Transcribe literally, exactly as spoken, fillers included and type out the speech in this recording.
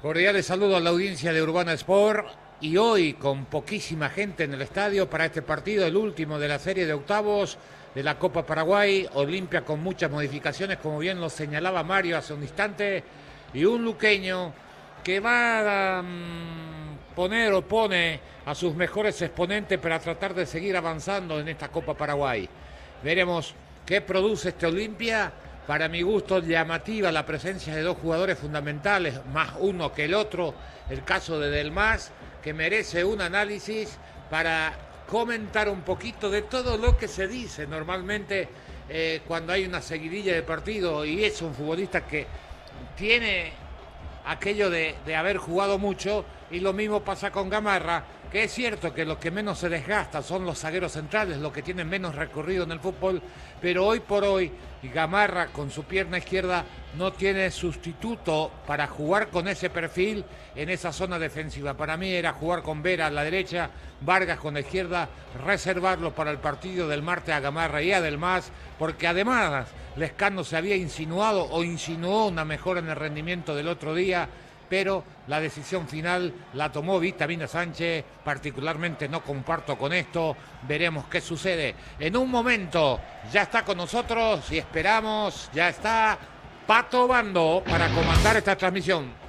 Cordiales saludos a la audiencia de Urbana Sport y hoy con poquísima gente en el estadio para este partido, el último de la serie de octavos de la Copa Paraguay. Olimpia con muchas modificaciones, como bien lo señalaba Mario hace un instante, y un luqueño que va a um, poner o pone a sus mejores exponentes para tratar de seguir avanzando en esta Copa Paraguay. Veremos qué produce este Olimpia. Para mi gusto, llamativa la presencia de dos jugadores fundamentales, más uno que el otro, el caso de Delmas, que merece un análisis para comentar un poquito de todo lo que se dice normalmente eh, cuando hay una seguidilla de partido, y es un futbolista que tiene aquello de, de haber jugado mucho, y lo mismo pasa con Gamarra, que es cierto que los que menos se desgasta son los zagueros centrales, los que tienen menos recorrido en el fútbol, pero hoy por hoy Gamarra con su pierna izquierda no tiene sustituto para jugar con ese perfil en esa zona defensiva. Para mí era jugar con Vera a la derecha, Vargas con la izquierda, reservarlo para el partido del martes a Gamarra y a Delmas, porque además Lescano se había insinuado o insinuó una mejora en el rendimiento del otro día, pero la decisión final la tomó Vitamina Sánchez. Particularmente no comparto con esto, veremos qué sucede. En un momento ya está con nosotros y esperamos, ya está Pato Bando para comandar esta transmisión.